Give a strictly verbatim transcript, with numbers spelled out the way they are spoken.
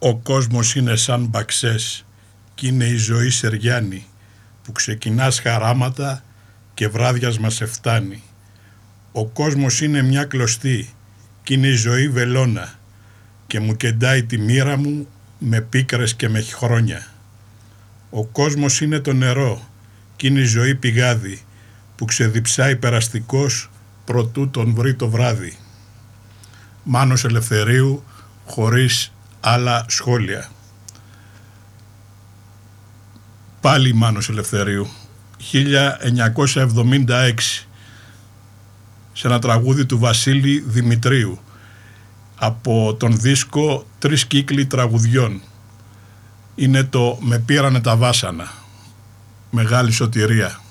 Ο κόσμος είναι σαν μπαξές κι είναι η ζωή σεριάνη που ξεκινάς χαράματα και βράδιασμα σε φτάνει. Ο κόσμος είναι μια κλωστή κι είναι η ζωή βελόνα και μου κεντάει τη μοίρα μου με πίκρες και με χρόνια. Ο κόσμος είναι το νερό κι είναι η ζωή πηγάδι που ξεδιψάει περαστικός προτού τον βρει το βράδυ. Μάνος Ελευθερίου, χωρίς άλλα σχόλια. Πάλι Μάνος Ελευθερίου, χίλια εννιακόσια εβδομήντα έξι, σε ένα τραγούδι του Βασίλη Δημητρίου, από τον δίσκο «Τρεις κύκλοι τραγουδιών». Είναι το «Με πήρανε τα βάσανα». Μεγάλη σωτηρία.